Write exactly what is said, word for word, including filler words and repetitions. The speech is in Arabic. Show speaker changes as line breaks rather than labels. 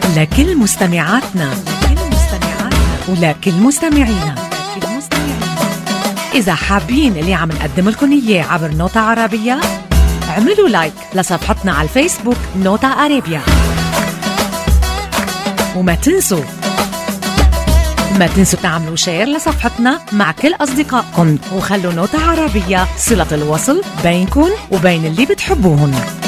لكل مستمعاتنا لكل مستمعاتنا ولكل مستمعينا. إذا حابين اللي عم نقدم لكم إياه عبر نوتة عربية، اعملوا لايك لصفحتنا على الفيسبوك نوتة عربية، وما تنسوا ما تنسوا تعملوا شير لصفحتنا مع كل أصدقائكم، وخلوا نوتة عربية صلة الوصل بينكم وبين اللي بتحبوهم.